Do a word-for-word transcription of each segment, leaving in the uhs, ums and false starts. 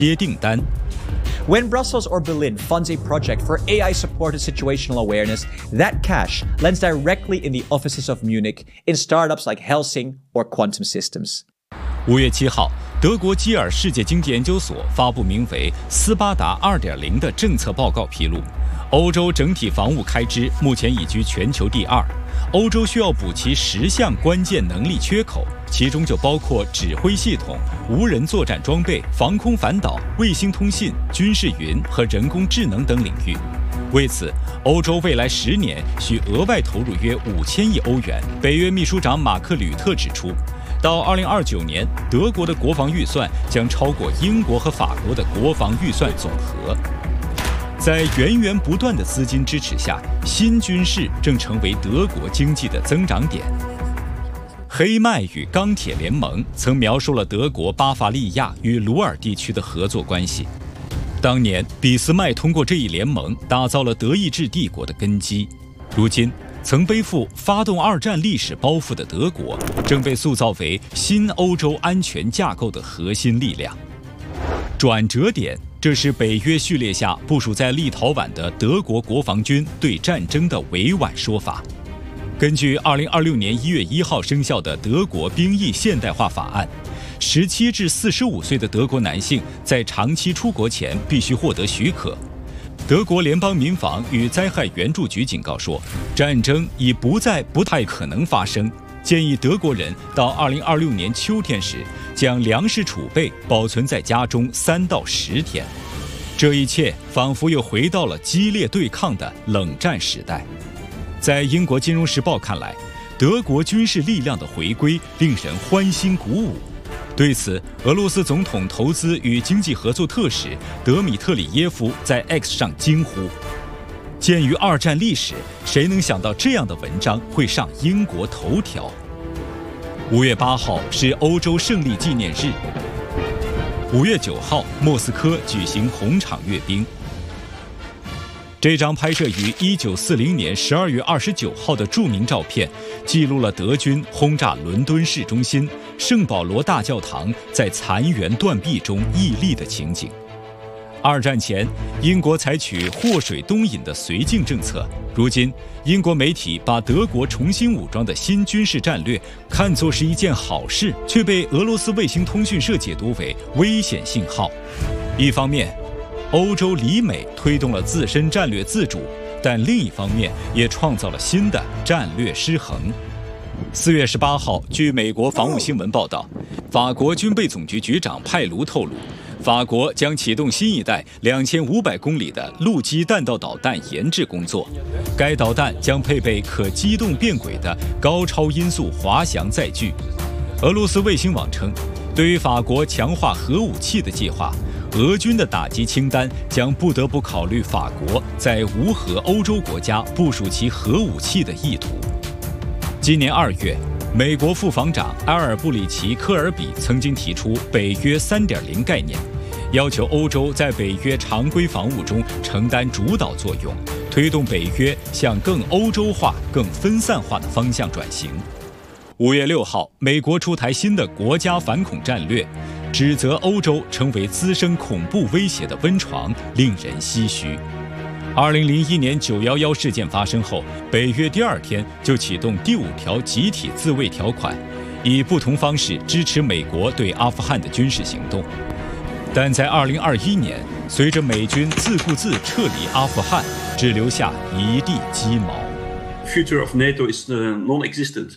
接订单。 When Brussels or Berlin funds a project for A I-supported situational awareness, that cash lands directly in the offices of Munich in startups like Helsing or Quantum Systems. 五月七号，德国基尔世界经济研究所发布名为“斯巴达 二点零” 的政策报告披露，欧洲整体防务开支目前已居全球第二。欧洲需要补齐十项关键能力缺口，其中就包括指挥系统、无人作战装备、防空反导、卫星通信、军事云和人工智能等领域。为此，欧洲未来十年需额外投入约五千亿欧元。北约秘书长马克·吕特指出，到二零二九年，德国的国防预算将超过英国和法国的国防预算总和。在源源不断的资金支持下，新军事正成为德国经济的增长点。黑麦与钢铁联盟曾描述了德国巴伐利亚与鲁尔地区的合作关系。当年，俾斯麦通过这一联盟打造了德意志帝国的根基。如今，曾背负发动二战历史包袱的德国，正被塑造为新欧洲安全架构的核心力量。转折点。这是北约序列下部署在立陶宛的德国国防军对战争的委婉说法。根据二零二六年一月一号生效的德国兵役现代化法案，十七至四十五岁的德国男性在长期出国前必须获得许可。德国联邦民防与灾害援助局警告说，战争已不再不太可能发生。建议德国人到二零二六年秋天时，将粮食储备保存在家中三到十天。这一切仿佛又回到了激烈对抗的冷战时代。在英国《金融时报》看来，德国军事力量的回归令人欢欣鼓舞。对此，俄罗斯总统投资与经济合作特使德米特里耶夫在 X 上惊呼：鉴于二战历史，谁能想到这样的文章会上英国头条？五月八号是欧洲胜利纪念日。五月九号，莫斯科举行红场阅兵。这张拍摄于一九四零年十二月二十九号的著名照片，记录了德军轰炸伦敦市中心、圣保罗大教堂在残垣断壁中屹立的情景。二战前，英国采取祸水东引的绥靖政策。如今，英国媒体把德国重新武装的新军事战略看作是一件好事，却被俄罗斯卫星通讯社解读为危险信号。一方面，欧洲离美推动了自身战略自主，但另一方面也创造了新的战略失衡。四月十八号，据美国防务新闻报道，法国军备总局局长派卢透露，法国将启动新一代两千五百公里的陆基弹道导弹研制工作。该导弹将配备可机动变轨的高超音速滑翔载具。俄罗斯卫星网称，对于法国强化核武器的计划，俄军的打击清单将不得不考虑法国在无核欧洲国家部署其核武器的意图。今年二月，美国副防长埃尔布里奇科尔比曾经提出北约 三点零 概念，要求欧洲在北约常规防务中承担主导作用，推动北约向更欧洲化、更分散化的方向转型。五月六号，美国出台新的国家反恐战略，指责欧洲成为滋生恐怖威胁的温床，令人唏嘘。二零零一年九一一事件发生后，北约第二天就启动第五条集体自卫条款，以不同方式支持美国对阿富汗的军事行动。但在二零二一年，随着美军自顾自撤离阿富汗，只留下一地鸡毛。 Future of NATO is uh, non-existent.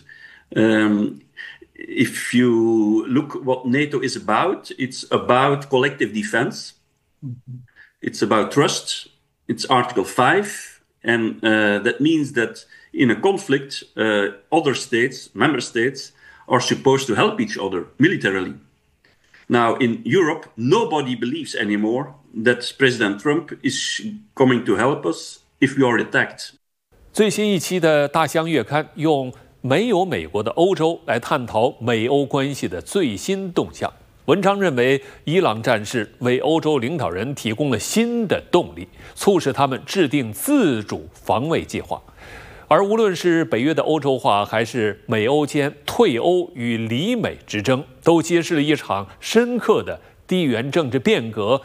Um, if you look what NATO is about, it's about collective defense. It's about trust. It's Article five, and uh, that means that in a conflict, uh, other states, member states, are supposed to help each other militarily. Now, in Europe, nobody believes anymore that President Trump is coming to help us if we are attacked. 最新一期的《大西洋月刊》用没有美国的欧洲来探讨美欧关系的最新动向。文章认为，伊朗战事为欧洲领导人提供了新的动力，促使他们制定自主防卫计划。而无论是北约的欧洲化，还是美欧间退欧与离美之争，都揭示了一场深刻的地缘政治变革